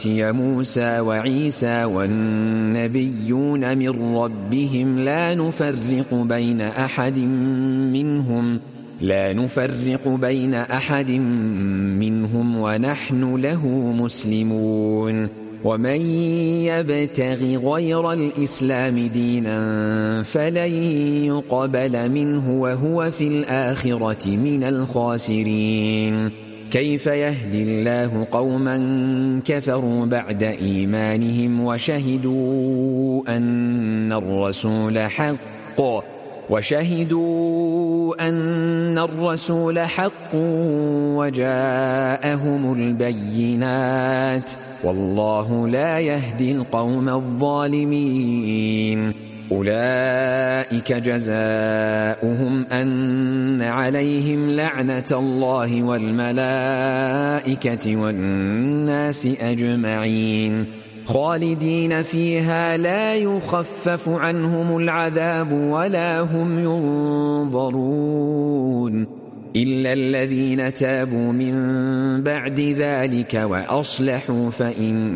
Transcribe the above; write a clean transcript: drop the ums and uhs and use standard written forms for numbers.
أوتي موسى وعيسى والنبيون من ربهم لا نفرق بين أحد منهم ونحن له مسلمون ومن يبتغ غير الإسلام دينا فلن يقبل منه وهو في الآخرة من الخاسرين كيف يهدي الله قوما كفروا بعد إيمانهم وشهدوا أن الرسول حق وجاءهم البينات والله لا يهدي القوم الظالمين أولئك جزاؤهم أن عليهم لعنة الله والملائكة والناس أجمعين خالدين فيها لا يخفف عنهم العذاب ولا هم ينظرون إلا الذين تابوا من بعد ذلك وأصلحوا فإن